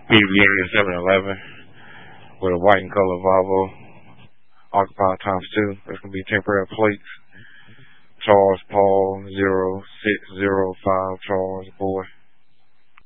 BB-8 711 with a white and color Volvo. Occupied times 2. There's going to be temporary plates. Charles Paul 0605 Charles Boy.